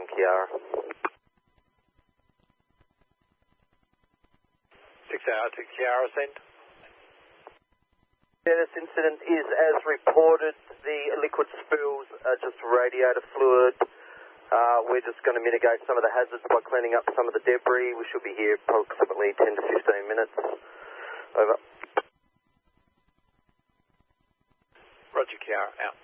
from Kiara. 6 hour to Kiara, send. Yeah, this incident is as reported. The liquid spills are just radiator fluid. We're just going to mitigate some of the hazards by cleaning up some of the debris. We should be here approximately 10 to 15 minutes. Over. Roger, Kiara, out.